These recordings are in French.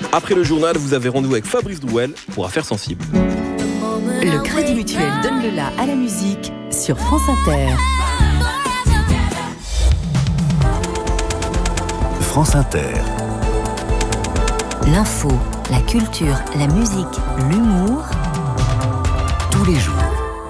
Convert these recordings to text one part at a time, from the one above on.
Après le journal, vous avez rendez-vous avec Fabrice Drouel pour Affaires sensibles. Le Crédit Mutuel donne le la à la musique sur France Inter. France Inter. L'info, la culture, la musique, l'humour, Tous les jours.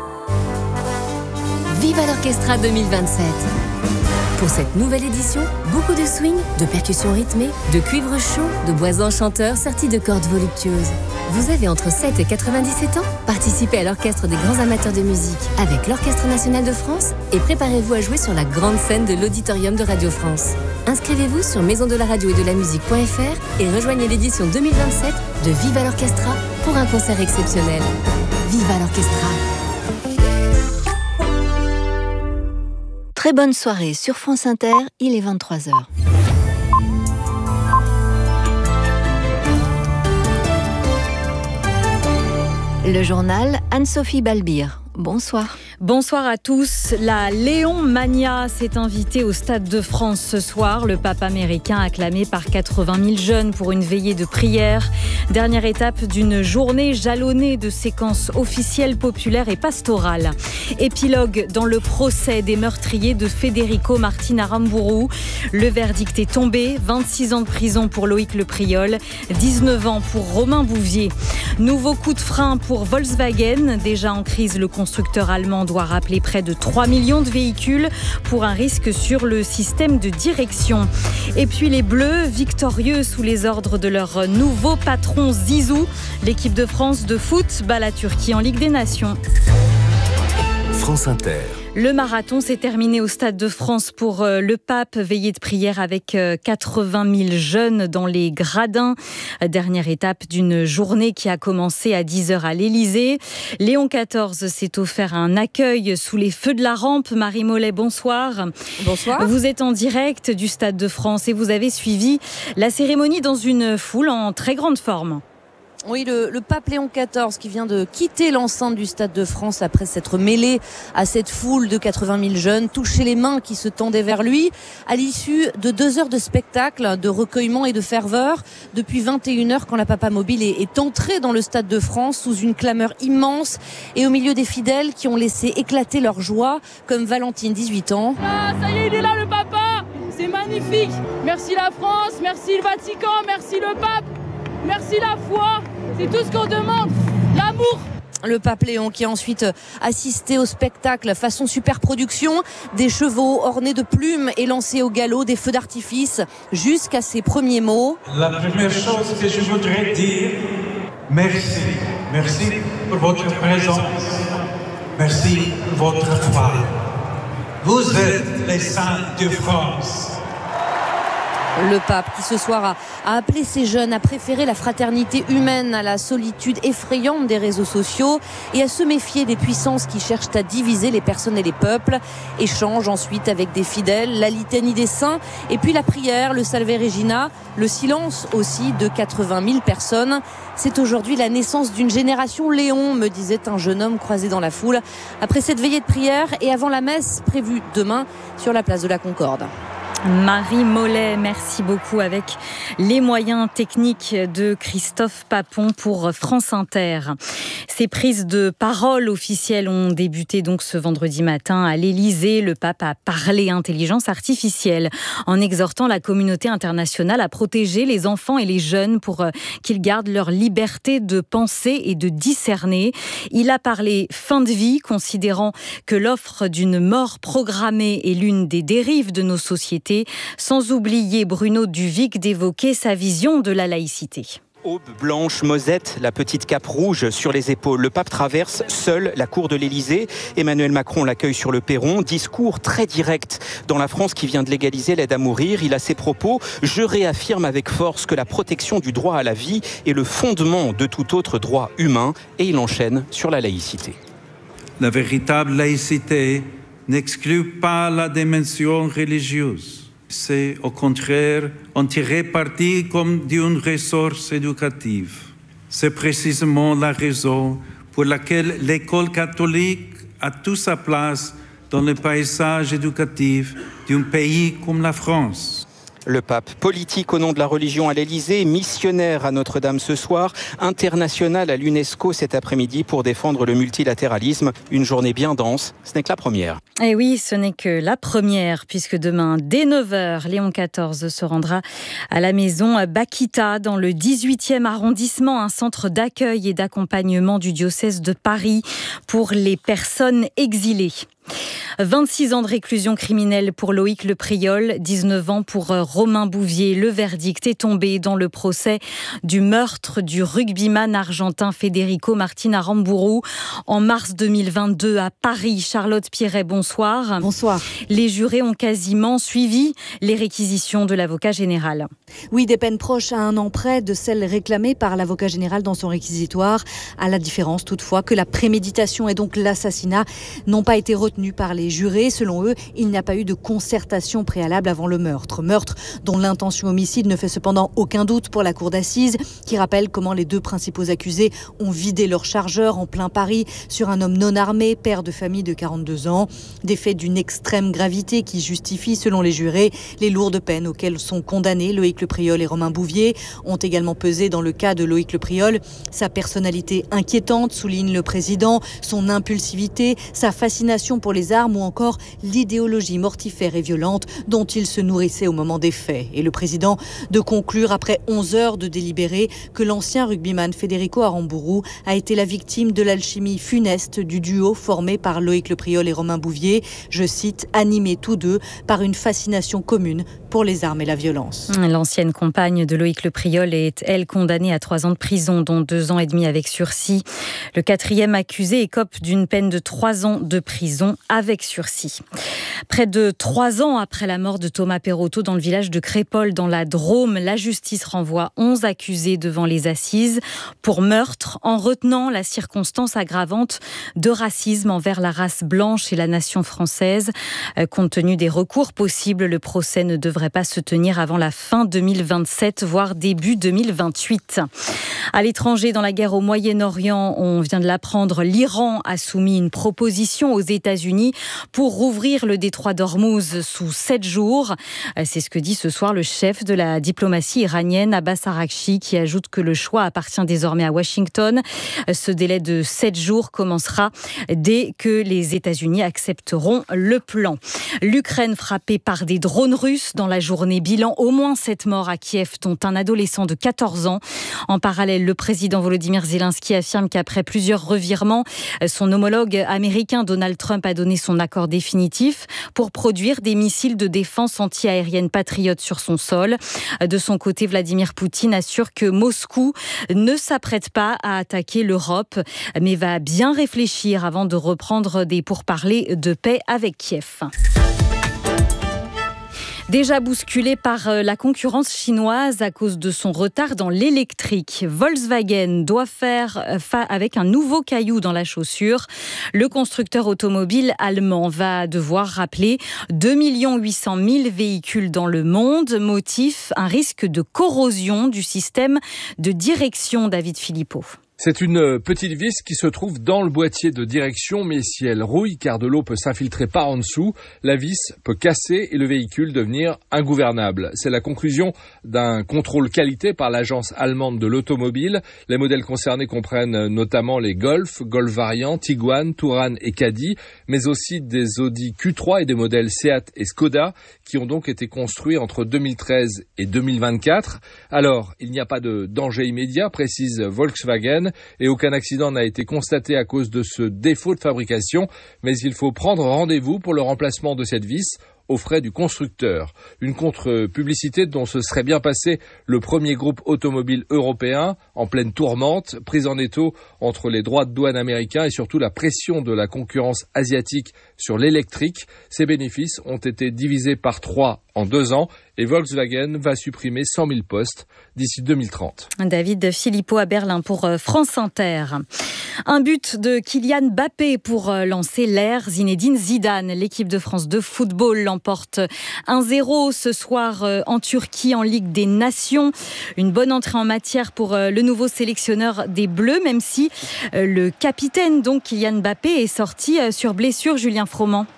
Viva l'Orchestra 2027. Pour cette nouvelle édition, beaucoup de swing, de percussions rythmées, de cuivre chaud, de bois enchanteurs sortis de cordes voluptueuses. Vous avez entre 7 et 97 ans? Participez à l'Orchestre des grands amateurs de musique avec l'Orchestre national de France et préparez-vous à jouer sur la grande scène de l'Auditorium de Radio France. Inscrivez-vous sur maisondelaradio et de la musique.fr et rejoignez l'édition 2027 de Viva l'Orchestra pour un concert exceptionnel. Viva l'Orchestra! très bonne soirée sur France Inter, il est 23h. Le journal Anne-Sophie Balbir. Bonsoir. Bonsoir à tous. La Léon Mania s'est invitée au Stade de France ce soir. Le pape américain acclamé par 80 000 jeunes pour une veillée de prière. Dernière étape d'une journée jalonnée de séquences officielles, populaires et pastorales. Épilogue dans le procès des meurtriers de Federico Martin Aramburu. Le verdict est tombé. 26 ans de prison pour Loïc Le Priol, 19 ans pour Romain Bouvier. Nouveau coup de frein pour Volkswagen. Déjà en crise, le constructeur allemand doit rappeler près de 3 millions de véhicules pour un risque sur le système de direction. Et puis les Bleus, victorieux sous les ordres de leur nouveau patron Zizou. L'équipe de France de foot bat la Turquie en Ligue des Nations. France Inter. Le marathon s'est terminé au Stade de France pour le pape, veillée de prière avec 80 000 jeunes dans les gradins. Dernière étape d'une journée qui a commencé à 10h à l'Élysée. Léon XIV s'est offert un accueil sous les feux de la rampe. Marie Mollet, bonsoir. Bonsoir. Vous êtes en direct du Stade de France et vous avez suivi la cérémonie dans une foule en très grande forme. Oui, le pape Léon XIV qui vient de quitter l'enceinte du Stade de France après s'être mêlé à cette foule de 80 000 jeunes, toucher les mains qui se tendaient vers lui, à l'issue de 2 heures de spectacle, de recueillement et de ferveur, depuis 21h quand la Papa Mobile est entrée dans le Stade de France sous une clameur immense et au milieu des fidèles qui ont laissé éclater leur joie, comme Valentine, 18 ans. Ah, ça y est, il est là le Papa, c'est magnifique. Merci la France, merci le Vatican, merci le pape. Merci la foi, c'est tout ce qu'on demande, l'amour. Le pape Léon qui a ensuite assisté au spectacle façon superproduction, des chevaux ornés de plumes et lancés au galop, des feux d'artifice, jusqu'à ses premiers mots. La première chose que je voudrais dire, merci. Merci pour votre présence. Merci pour votre foi. Vous êtes les saints de France. Le pape qui ce soir a appelé ses jeunes à préférer la fraternité humaine à la solitude effrayante des réseaux sociaux et à se méfier des puissances qui cherchent à diviser les personnes et les peuples. Échange ensuite avec des fidèles, la litanie des saints et puis la prière, le Salve Regina, le silence aussi de 80 000 personnes. C'est aujourd'hui la naissance d'une génération Léon, me disait un jeune homme croisé dans la foule, après cette veillée de prière et avant la messe prévue demain sur la place de la Concorde. Marie Mollet, merci beaucoup avec les moyens techniques de Christophe Papon pour France Inter. Ces prises de parole officielles ont débuté donc ce vendredi matin à l'Élysée. Le pape a parlé intelligence artificielle en exhortant la communauté internationale à protéger les enfants et les jeunes pour qu'ils gardent leur liberté de penser et de discerner. Il a parlé fin de vie, considérant que l'offre d'une mort programmée est l'une des dérives de nos sociétés. Sans oublier Bruno Duvic d'évoquer sa vision de la laïcité. Aube blanche, Mosette, la petite cape rouge sur les épaules. Le pape traverse seul la cour de l'Élysée. Emmanuel Macron l'accueille sur le perron. Discours très direct dans la France qui vient de légaliser l'aide à mourir. Il a ses propos. Je réaffirme avec force que la protection du droit à la vie est le fondement de tout autre droit humain. Et il enchaîne sur la laïcité. La véritable laïcité n'exclut pas la dimension religieuse. C'est au contraire en tirer parti comme d'une ressource éducative. C'est précisément la raison pour laquelle l'école catholique a toute sa place dans le paysage éducatif d'un pays comme la France. Le pape, politique au nom de la religion à l'Élysée, missionnaire à Notre-Dame ce soir, international à l'UNESCO cet après-midi pour défendre le multilatéralisme. Une journée bien dense, ce n'est que la première. Et oui, ce n'est que la première, puisque demain, dès 9h, Léon XIV se rendra à la maison Bakita, dans le 18e arrondissement, un centre d'accueil et d'accompagnement du diocèse de Paris pour les personnes exilées. 26 ans de réclusion criminelle pour Loïc Le Priol, 19 ans pour Romain Bouvier. Le verdict est tombé dans le procès du meurtre du rugbyman argentin Federico Martín Aramburu en mars 2022 à Paris. Charlotte Pierret, bonsoir. Bonsoir. Les jurés ont quasiment suivi les réquisitions de l'avocat général. Oui, des peines proches à 1 an près de celles réclamées par l'avocat général dans son réquisitoire, à la différence toutefois que la préméditation et donc l'assassinat n'ont pas été retenus par les jurés. Selon eux, il n'y a pas eu de concertation préalable avant le meurtre. Meurtre dont l'intention homicide ne fait cependant aucun doute pour la cour d'assises, qui rappelle comment les 2 principaux accusés ont vidé leur chargeur en plein Paris sur un homme non armé, père de famille de 42 ans. Des faits d'une extrême gravité qui justifient, selon les jurés, les lourdes peines auxquelles sont condamnés Loïc Le Priol et Romain Bouvier. Ont également pesé dans le cas de Loïc Le Priol sa personnalité inquiétante, souligne le président, son impulsivité, sa fascination pour les armes ou encore l'idéologie mortifère et violente dont il se nourrissait au moment des faits. Et le président de conclure, après 11 heures de délibéré, que l'ancien rugbyman Federico Aramburu a été la victime de l'alchimie funeste du duo formé par Loïc Le Priol et Romain Bouvier, je cite, animés tous deux par une fascination commune pour les armes et la violence. L'ancienne compagne de Loïc Le Priol est, elle, condamnée à 3 ans de prison, dont 2 ans et demi avec sursis. Le 4e accusé écope d'une peine de 3 ans de prison avec sursis. Près de 3 ans après la mort de Thomas Perotto dans le village de Crépol, dans la Drôme, la justice renvoie 11 accusés devant les assises pour meurtre, en retenant la circonstance aggravante de racisme envers la race blanche et la nation française. Compte tenu des recours possibles, le procès ne devrait pas se tenir avant la fin 2027, voire début 2028. À l'étranger, dans la guerre au Moyen-Orient, on vient de l'apprendre, l'Iran a soumis une proposition aux États-Unis pour rouvrir le détroit d'Ormuz sous 7 jours. C'est ce que dit ce soir le chef de la diplomatie iranienne, Abbas Araghchi, qui ajoute que le choix appartient désormais à Washington. Ce délai de 7 jours commencera dès que les États-Unis accepteront le plan. L'Ukraine frappée par des drones russes dans la journée. Bilan, au moins 7 morts à Kiev, dont un adolescent de 14 ans. En parallèle, le président Volodymyr Zelensky affirme qu'après plusieurs revirements, son homologue américain Donald Trump a donné son accord définitif pour produire des missiles de défense anti-aérienne patriotes sur son sol. De son côté, Vladimir Poutine assure que Moscou ne s'apprête pas à attaquer l'Europe, mais va bien réfléchir avant de reprendre des pourparlers de paix avec Kiev. Déjà bousculé par la concurrence chinoise à cause de son retard dans l'électrique, Volkswagen doit faire avec un nouveau caillou dans la chaussure. Le constructeur automobile allemand va devoir rappeler 2 800 000 véhicules dans le monde. Motif, un risque de corrosion du système de direction, David Philippot. C'est une petite vis qui se trouve dans le boîtier de direction, mais si elle rouille, car de l'eau peut s'infiltrer par en dessous, la vis peut casser et le véhicule devenir ingouvernable. C'est la conclusion d'un contrôle qualité par l'agence allemande de l'automobile. Les modèles concernés comprennent notamment les Golf, Golf Variant, Tiguan, Touran et Caddy, mais aussi des Audi Q3 et des modèles Seat et Skoda, qui ont donc été construits entre 2013 et 2024. Alors, il n'y a pas de danger immédiat, précise Volkswagen, et aucun accident n'a été constaté à cause de ce défaut de fabrication, mais il faut prendre rendez-vous pour le remplacement de cette vis aux frais du constructeur. Une contre-publicité dont se serait bien passé le premier groupe automobile européen, en pleine tourmente, prise en étau entre les droits de douane américains et surtout la pression de la concurrence asiatique sur l'électrique. Ces bénéfices ont été divisés par 3 en 2 ans et Volkswagen va supprimer 100 000 postes d'ici 2030. David Philippot à Berlin pour France Inter. Un but de Kylian Mbappé pour lancer l'ère Zinedine Zidane. L'équipe de France de football l'emporte 1-0 ce soir en Turquie en Ligue des Nations. Une bonne entrée en matière pour le nouveau sélectionneur des Bleus, même si le capitaine, donc Kylian Mbappé, est sorti sur blessure, Julien Froment.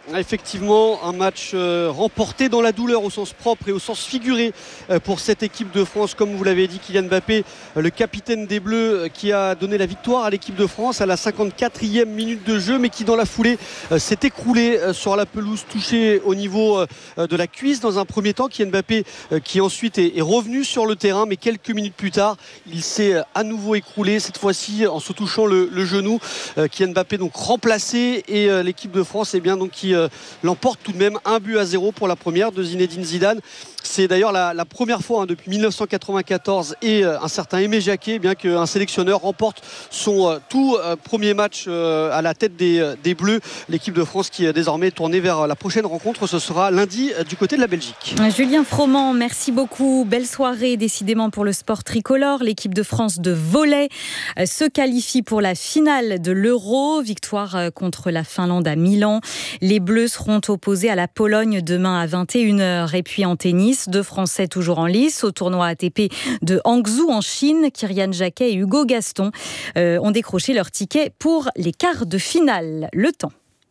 Effectivement, un match remporté dans la douleur au sens propre et au sens figuré pour cette équipe de France. Comme vous l'avez dit, Kylian Mbappé, le capitaine des Bleus, qui a donné la victoire à l'équipe de France à la 54e minute de jeu, mais qui dans la foulée s'est écroulé sur la pelouse, touché au niveau de la cuisse dans un premier temps. Kylian Mbappé qui ensuite est revenu sur le terrain, mais quelques minutes plus tard, il s'est à nouveau écroulé, cette fois-ci en se touchant le genou. Kylian Mbappé donc remplacé, et l'équipe de France donc qui l'emporte tout de même 1-0 pour la première de Zinedine Zidane. C'est d'ailleurs la première fois depuis 1994 et un certain Aimé Jacquet qu'un sélectionneur remporte son tout premier match à la tête des Bleus. L'équipe de France qui est désormais tournée vers la prochaine rencontre, ce sera lundi du côté de la Belgique. Julien Froment, merci beaucoup. Belle soirée décidément pour le sport tricolore. L'équipe de France de volley se qualifie pour la finale de l'Euro. Victoire contre la Finlande à Milan. Les Bleus seront opposés à la Pologne demain à 21h. Et puis en tennis, 2 Français toujours en lice au tournoi ATP de Hangzhou en Chine. Kyrian Jacquet et Hugo Gaston ont décroché leur ticket pour les quarts de finale. Le temps.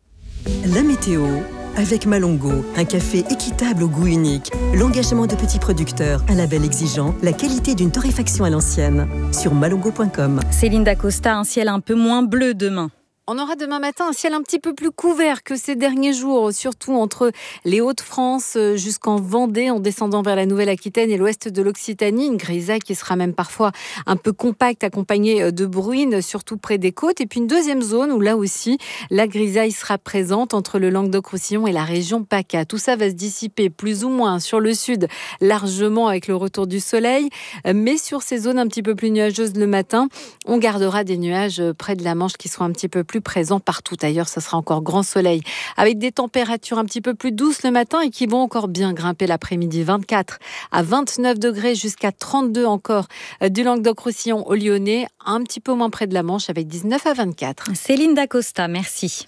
La météo avec Malongo, un café équitable au goût unique, l'engagement de petits producteurs, un label exigeant, la qualité d'une torréfaction à l'ancienne. Sur malongo.com. Céline Dacosta, un ciel un peu moins bleu demain. On aura demain matin un ciel un petit peu plus couvert que ces derniers jours, surtout entre les Hauts-de-France jusqu'en Vendée, en descendant vers la Nouvelle-Aquitaine et l'ouest de l'Occitanie. Une grisaille qui sera même parfois un peu compacte, accompagnée de bruines, surtout près des côtes. Et puis une deuxième zone où là aussi, la grisaille sera présente entre le Languedoc-Roussillon et la région PACA. Tout ça va se dissiper plus ou moins sur le sud, largement avec le retour du soleil. Mais sur ces zones un petit peu plus nuageuses le matin, on gardera des nuages près de la Manche qui seront un petit peu plus présent partout ailleurs. Ça sera encore grand soleil avec des températures un petit peu plus douces le matin et qui vont encore bien grimper l'après-midi. 24 à 29 degrés jusqu'à 32 encore du Languedoc-Roussillon au Lyonnais, un petit peu moins près de la Manche avec 19 à 24. Céline Dacosta, merci.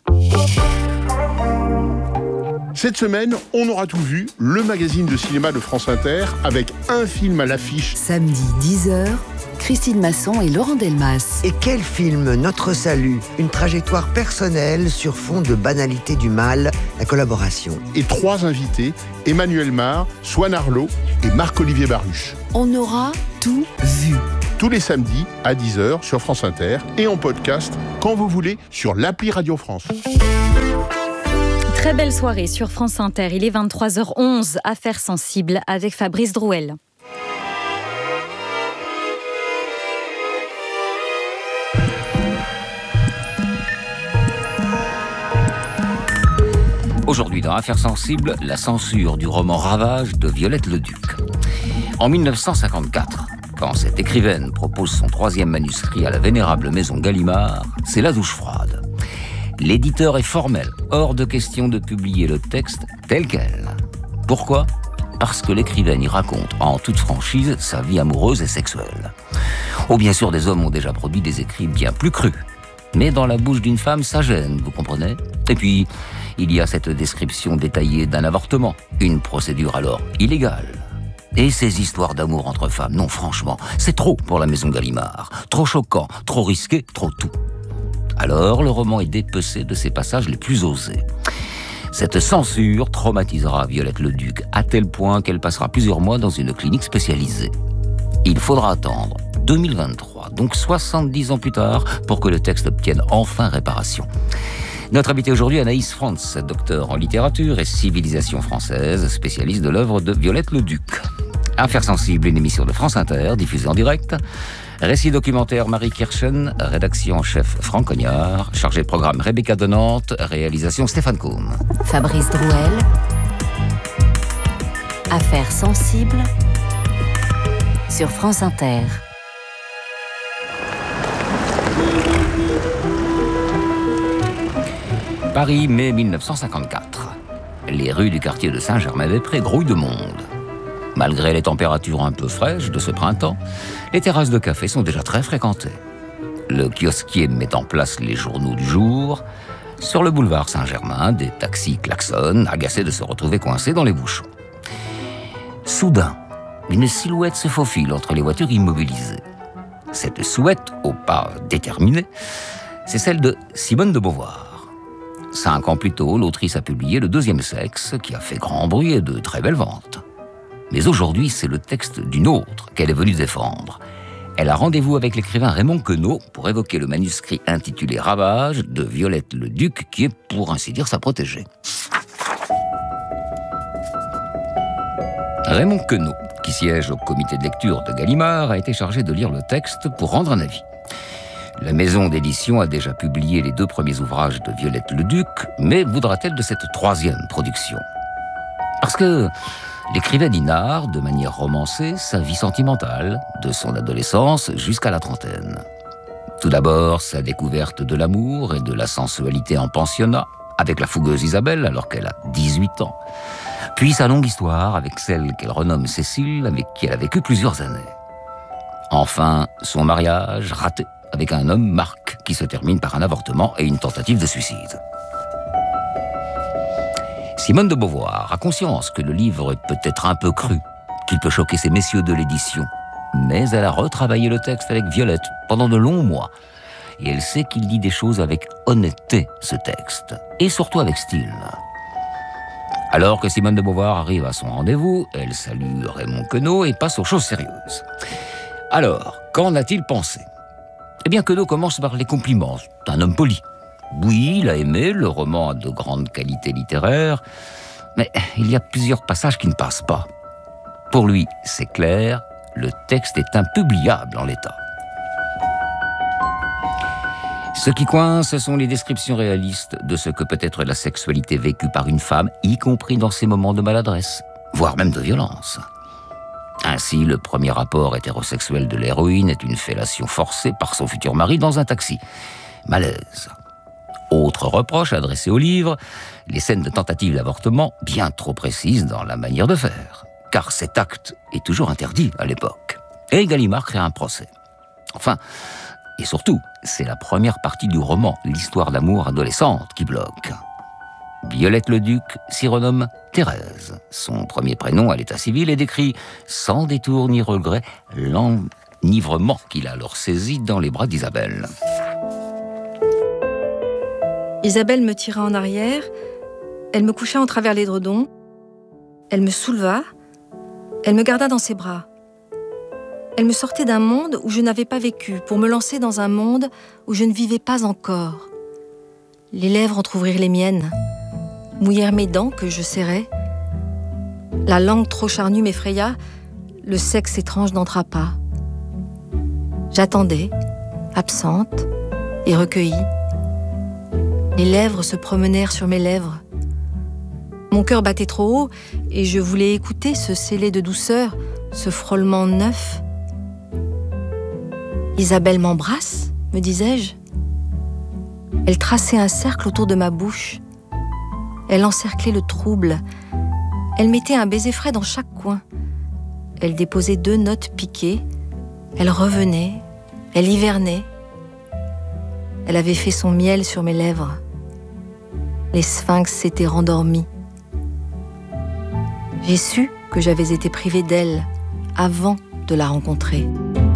Cette semaine, on aura tout vu, le magazine de cinéma de France Inter avec un film à l'affiche. Samedi 10h, Christine Masson et Laurent Delmas. Et quel film, Notre Salut, une trajectoire personnelle sur fond de banalité du mal, la collaboration. Et 3 invités, Emmanuel Mar, Swan Arlo et Marc-Olivier Baruch. On aura tout vu. Tous les samedis à 10h sur France Inter et en podcast quand vous voulez sur l'appli Radio France. Très belle soirée sur France Inter. Il est 23h11, Affaires sensibles avec Fabrice Drouel. Aujourd'hui, dans Affaires sensibles, la censure du roman Ravage de Violette Leduc. En 1954, quand cette écrivaine propose son 3e manuscrit à la vénérable maison Gallimard, c'est la douche froide. L'éditeur est formel, hors de question de publier le texte tel quel. Pourquoi ? Parce que l'écrivaine y raconte, en toute franchise, sa vie amoureuse et sexuelle. Oh, bien sûr, des hommes ont déjà produit des écrits bien plus crus. Mais dans la bouche d'une femme, ça gêne, vous comprenez ? Et puis, il y a cette description détaillée d'un avortement, une procédure alors illégale. Et ces histoires d'amour entre femmes, non franchement, c'est trop pour la maison Gallimard. Trop choquant, trop risqué, trop tout. Alors, le roman est dépecé de ses passages les plus osés. Cette censure traumatisera Violette Leduc à tel point qu'elle passera plusieurs mois dans une clinique spécialisée. Il faudra attendre 2023, donc 70 ans plus tard, pour que le texte obtienne enfin réparation. Notre invité aujourd'hui, Anaïs Frantz, docteur en littérature et civilisation française, spécialiste de l'œuvre de Violette Leduc. Affaires sensibles, une émission de France Inter, diffusée en direct. Récit documentaire Marie Kirchen, rédaction en chef Franck Cognard, chargé de programme Rebecca Donante, réalisation Stéphane Combe. Fabrice Drouel. Affaires sensibles sur France Inter. Paris, mai 1954. Les rues du quartier de Saint-Germain-des-Prés grouillent de monde. Malgré les températures un peu fraîches de ce printemps, les terrasses de café sont déjà très fréquentées. Le kiosquier met en place les journaux du jour. Sur le boulevard Saint-Germain, des taxis klaxonnent, agacés de se retrouver coincés dans les bouchons. Soudain, une silhouette se faufile entre les voitures immobilisées. Cette silhouette, au pas déterminé, c'est celle de Simone de Beauvoir. 5 ans plus tôt, l'autrice a publié Le deuxième sexe, qui a fait grand bruit et de très belles ventes. Mais aujourd'hui, c'est le texte d'une autre qu'elle est venue défendre. Elle a rendez-vous avec l'écrivain Raymond Queneau pour évoquer le manuscrit intitulé Ravage de Violette Leduc, qui est, pour ainsi dire, sa protégée. Raymond Queneau, qui siège au comité de lecture de Gallimard, a été chargé de lire le texte pour rendre un avis. La maison d'édition a déjà publié les 2 premiers ouvrages de Violette Leduc, mais voudra-t-elle de cette 3e production ? Parce que l'écrivaine narre, de manière romancée, sa vie sentimentale, de son adolescence jusqu'à la trentaine. Tout d'abord, sa découverte de l'amour et de la sensualité en pensionnat, avec la fougueuse Isabelle, alors qu'elle a 18 ans. Puis sa longue histoire avec celle qu'elle renomme Cécile, avec qui elle a vécu plusieurs années. Enfin, son mariage raté avec un homme, Marc, qui se termine par un avortement et une tentative de suicide. Simone de Beauvoir a conscience que le livre est peut-être un peu cru, qu'il peut choquer ces messieurs de l'édition. Mais elle a retravaillé le texte avec Violette pendant de longs mois. Et elle sait qu'il dit des choses avec honnêteté, ce texte. Et surtout avec style. Alors que Simone de Beauvoir arrive à son rendez-vous, elle salue Raymond Queneau et passe aux choses sérieuses. Alors, qu'en a-t-il pensé ? Eh bien, Queneau commence par les compliments. C'est un homme poli. Oui, il a aimé, le roman a de grandes qualités littéraires, mais il y a plusieurs passages qui ne passent pas. Pour lui, c'est clair, le texte est impubliable en l'état. Ce qui coince, ce sont les descriptions réalistes de ce que peut être la sexualité vécue par une femme, y compris dans ses moments de maladresse, voire même de violence. Ainsi, le premier rapport hétérosexuel de l'héroïne est une fellation forcée par son futur mari dans un taxi. Malaise. Autre reproche adressé au livre, les scènes de tentative d'avortement bien trop précises dans la manière de faire. Car cet acte est toujours interdit à l'époque. Et Gallimard crée un procès. Enfin, et surtout, c'est la première partie du roman, l'histoire d'amour adolescente, qui bloque. Violette Leduc s'y renomme Thérèse. Son premier prénom à l'état civil est décrit sans détour ni regret l'enivrement qu'il a alors saisi dans les bras d'Isabelle. Isabelle me tira en arrière, elle me coucha en travers l'édredon, elle me souleva, elle me garda dans ses bras. Elle me sortait d'un monde où je n'avais pas vécu pour me lancer dans un monde où je ne vivais pas encore. Les lèvres entr'ouvrirent les miennes, mouillèrent mes dents que je serrais. La langue trop charnue m'effraya, le sexe étrange n'entra pas. J'attendais, absente et recueillie. Les lèvres se promenèrent sur mes lèvres. Mon cœur battait trop haut et je voulais écouter ce scellé de douceur, ce frôlement neuf. Isabelle m'embrasse, me disais-je. Elle traçait un cercle autour de ma bouche. Elle encerclait le trouble. Elle mettait un baiser frais dans chaque coin. Elle déposait 2 notes piquées. Elle revenait. Elle hivernait. Elle avait fait son miel sur mes lèvres. Les sphinx s'étaient rendormis. J'ai su que j'avais été privée d'elle avant de la rencontrer.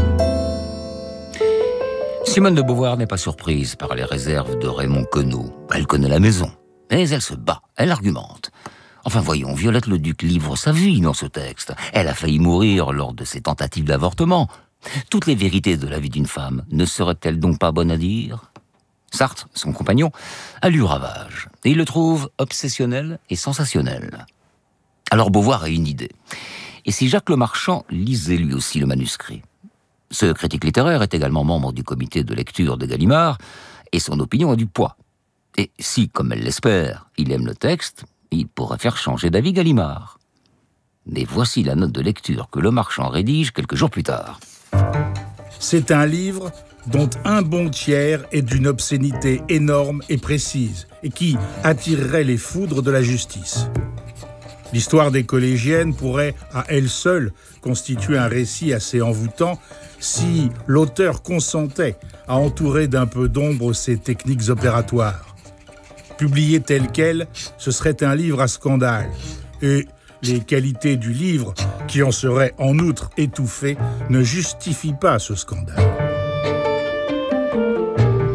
Simone de Beauvoir n'est pas surprise par les réserves de Raymond Queneau. Elle connaît la maison, mais elle se bat, elle argumente. Enfin voyons, Violette Leduc livre sa vie dans ce texte. Elle a failli mourir lors de ses tentatives d'avortement. Toutes les vérités de la vie d'une femme ne seraient-elles donc pas bonnes à dire ? Sartre, son compagnon, a lu Ravage, et il le trouve obsessionnel et sensationnel. Alors Beauvoir a une idée. Et si Jacques Lemarchand lisait lui aussi le manuscrit ? Ce critique littéraire est également membre du comité de lecture de Gallimard, et son opinion a du poids. Et si, comme elle l'espère, il aime le texte, il pourrait faire changer d'avis Gallimard. Mais voici la note de lecture que Lemarchand rédige quelques jours plus tard. C'est un livre dont un bon tiers est d'une obscénité énorme et précise, et qui attirerait les foudres de la justice. L'histoire des collégiennes pourrait, à elle seule, constituer un récit assez envoûtant si l'auteur consentait à entourer d'un peu d'ombre ses techniques opératoires. Publié tel quel, ce serait un livre à scandale, et les qualités du livre, qui en seraient en outre étouffées, ne justifient pas ce scandale.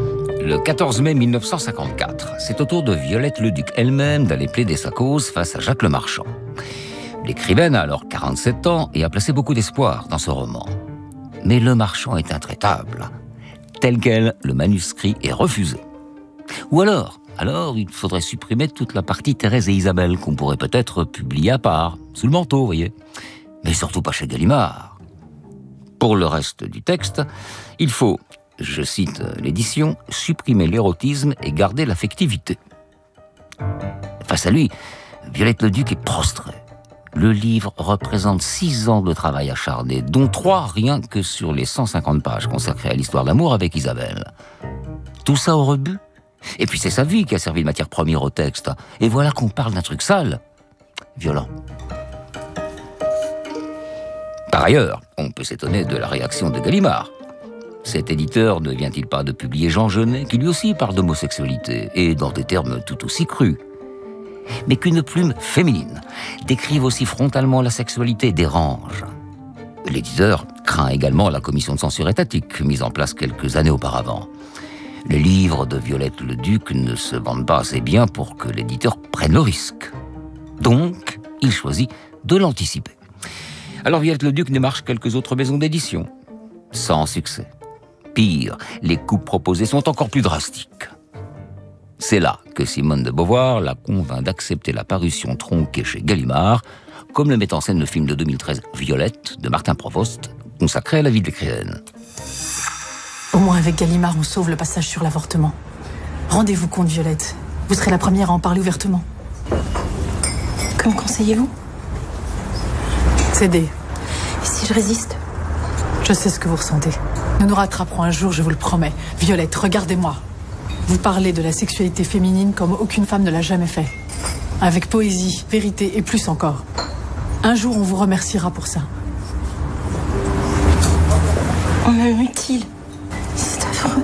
Le 14 mai 1954, c'est au tour de Violette Leduc elle-même d'aller plaider sa cause face à Jacques Lemarchand. L'écrivaine a alors 47 ans et a placé beaucoup d'espoir dans ce roman. Mais Lemarchand est intraitable. Tel quel, le manuscrit est refusé. Ou alors, il faudrait supprimer toute la partie Thérèse et Isabelle qu'on pourrait peut-être publier à part, sous le manteau, vous voyez. Mais surtout pas chez Gallimard. Pour le reste du texte, il faut, je cite l'édition, supprimer l'érotisme et garder l'affectivité. Face à lui, Violette Leduc est prostrée. Le livre représente 6 ans de travail acharné, dont 3 rien que sur les 150 pages consacrées à l'histoire d'amour avec Isabelle. Tout ça au rebut. Et puis c'est sa vie qui a servi de matière première au texte. Et voilà qu'on parle d'un truc sale, violent. Par ailleurs, on peut s'étonner de la réaction de Gallimard. Cet éditeur ne vient-il pas de publier Jean Genet, qui lui aussi parle d'homosexualité, et dans des termes tout aussi crus. Mais qu'une plume féminine décrive aussi frontalement la sexualité dérange. L'éditeur craint également la commission de censure étatique, mise en place quelques années auparavant. Les livres de Violette Leduc ne se vendent pas assez bien pour que l'éditeur prenne le risque. Donc, il choisit de l'anticiper. Alors Violette Leduc démarche quelques autres maisons d'édition. Sans succès. Pire, les coupes proposées sont encore plus drastiques. C'est là que Simone de Beauvoir la convainc d'accepter la parution tronquée chez Gallimard, comme le met en scène le film de 2013 Violette de Martin Provost, consacré à la vie de l'écrivaine. Au moins avec Gallimard, on sauve le passage sur l'avortement. Rendez-vous compte, Violette. Vous serez la première à en parler ouvertement. Que me conseillez-vous ? Cédez. Et si je résiste ? Je sais ce que vous ressentez. Nous nous rattraperons un jour, je vous le promets. Violette, regardez-moi. Vous parlez de la sexualité féminine comme aucune femme ne l'a jamais fait. Avec poésie, vérité et plus encore. Un jour, on vous remerciera pour ça. On est inutile. C'est affreux.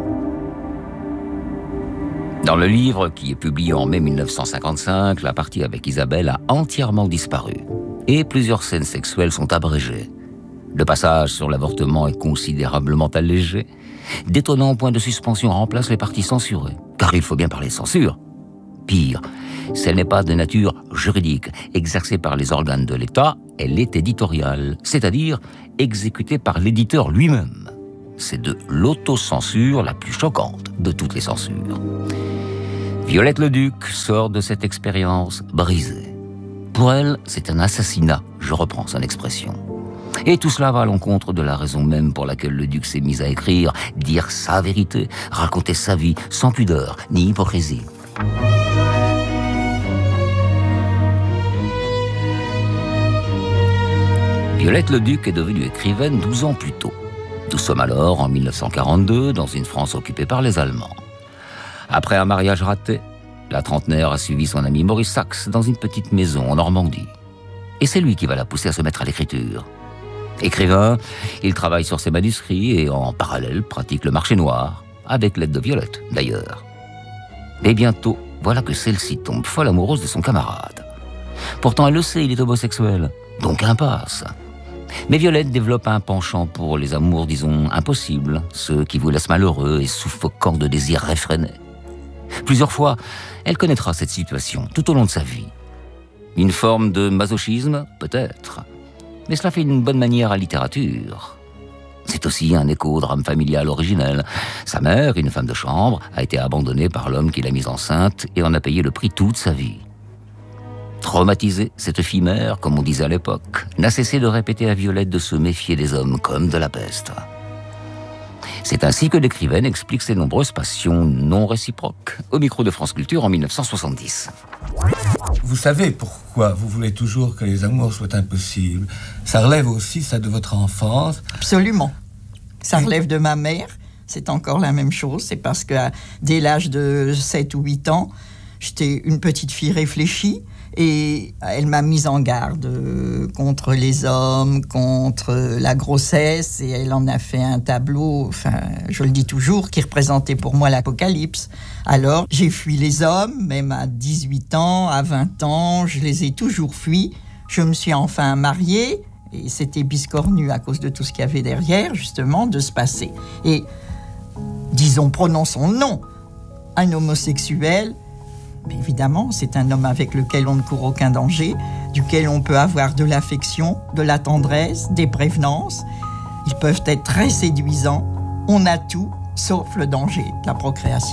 Dans le livre, qui est publié en mai 1955, la partie avec Isabelle a entièrement disparu. Et plusieurs scènes sexuelles sont abrégées. Le passage sur l'avortement est considérablement allégé. D'étonnants points de suspension remplacent les parties censurées. Car il faut bien parler de censure. Pire, si elle n'est pas de nature juridique, exercée par les organes de l'État, elle est éditoriale, c'est-à-dire exécutée par l'éditeur lui-même. C'est de l'autocensure la plus choquante de toutes les censures. Violette Leduc sort de cette expérience brisée. Pour elle, c'est un assassinat, je reprends son expression. Et tout cela va à l'encontre de la raison même pour laquelle Leduc s'est mise à écrire, dire sa vérité, raconter sa vie, sans pudeur ni hypocrisie. Violette Leduc est devenue écrivaine 12 ans plus tôt. Nous sommes alors en 1942, dans une France occupée par les Allemands. Après un mariage raté, la trentenaire a suivi son ami Maurice Sachs dans une petite maison en Normandie. Et c'est lui qui va la pousser à se mettre à l'écriture. Écrivain, il travaille sur ses manuscrits et en parallèle pratique le marché noir, avec l'aide de Violette d'ailleurs. Et bientôt, voilà que celle-ci tombe folle amoureuse de son camarade. Pourtant elle le sait, il est homosexuel, donc impasse. Mais Violette développe un penchant pour les amours, disons, impossibles, ceux qui vous laissent malheureux et suffocants de désirs réfrénés. Plusieurs fois, elle connaîtra cette situation tout au long de sa vie. Une forme de masochisme, peut-être. Mais cela fait une bonne manière à la littérature. C'est aussi un écho au drame familial originel. Sa mère, une femme de chambre, a été abandonnée par l'homme qui l'a mise enceinte et en a payé le prix toute sa vie. Traumatisée, cette fille mère, comme on disait à l'époque, n'a cessé de répéter à Violette de se méfier des hommes comme de la peste. C'est ainsi que l'écrivaine explique ses nombreuses passions non réciproques au micro de France Culture en 1970. Vous savez pourquoi vous voulez toujours que les amours soient impossibles. Ça relève aussi ça de votre enfance. Absolument. Ça relève de ma mère. C'est encore la même chose. C'est parce que dès l'âge de 7 ou 8 ans, j'étais une petite fille réfléchie. Et elle m'a mise en garde contre les hommes, contre la grossesse, et elle en a fait un tableau, enfin, je le dis toujours, qui représentait pour moi l'apocalypse. Alors, j'ai fui les hommes, même à 18 ans, à 20 ans, je les ai toujours fuis. Je me suis enfin mariée, et c'était biscornu à cause de tout ce qu'il y avait derrière, justement, de se passer. Et disons, prononçons non. Un homosexuel, mais évidemment, c'est un homme avec lequel on ne court aucun danger, duquel on peut avoir de l'affection, de la tendresse, des prévenances. Ils peuvent être très séduisants. On a tout, sauf le danger de la procréation.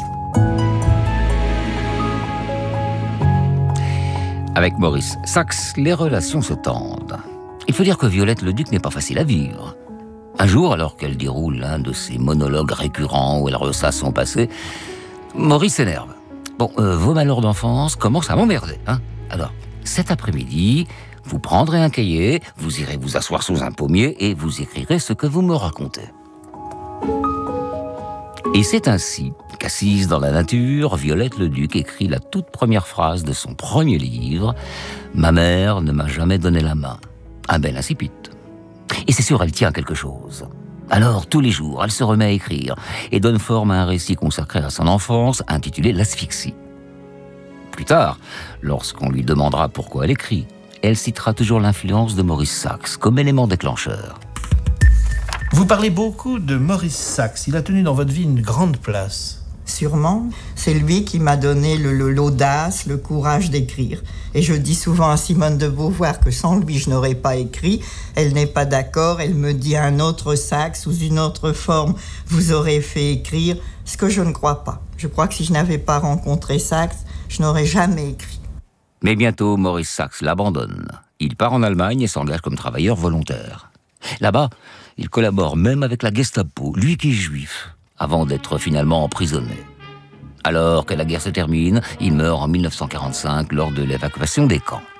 Avec Maurice Sachs, les relations se tendent. Il faut dire que Violette Leduc n'est pas facile à vivre. Un jour, alors qu'elle déroule l'un de ces monologues récurrents où elle ressasse son passé, Maurice s'énerve. Bon, vos malheurs d'enfance commencent à m'emmerder, hein. Alors, cet après-midi, vous prendrez un cahier, vous irez vous asseoir sous un pommier et vous écrirez ce que vous me racontez. Et c'est ainsi qu'assise dans la nature, Violette Leduc écrit la toute première phrase de son premier livre « Ma mère ne m'a jamais donné la main ». Un bel incipit. Et c'est sûr, elle tient quelque chose. Alors, tous les jours, elle se remet à écrire et donne forme à un récit consacré à son enfance, intitulé « L'asphyxie ». Plus tard, lorsqu'on lui demandera pourquoi elle écrit, elle citera toujours l'influence de Maurice Sachs comme élément déclencheur. Vous parlez beaucoup de Maurice Sachs. Il a tenu dans votre vie une grande place. Sûrement, c'est lui qui m'a donné l'audace, le courage d'écrire. Et je dis souvent à Simone de Beauvoir que sans lui, je n'aurais pas écrit. Elle n'est pas d'accord, elle me dit un autre Sachs, sous une autre forme, vous aurez fait écrire, ce que je ne crois pas. Je crois que si je n'avais pas rencontré Sachs, je n'aurais jamais écrit. Mais bientôt, Maurice Sachs l'abandonne. Il part en Allemagne et s'engage comme travailleur volontaire. Là-bas, il collabore même avec la Gestapo, lui qui est juif, avant d'être finalement emprisonné. Alors que la guerre se termine, il meurt en 1945 lors de l'évacuation des camps.